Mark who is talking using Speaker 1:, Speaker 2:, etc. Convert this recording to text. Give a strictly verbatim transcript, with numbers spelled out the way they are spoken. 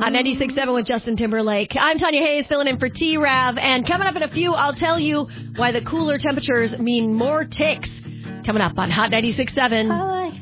Speaker 1: Hot ninety-six point seven with Justin Timberlake. I'm Tanya Hayes, filling in for T-Rav. And coming up in a few, I'll tell you why the cooler temperatures mean more ticks. Coming up on Hot ninety-six point seven.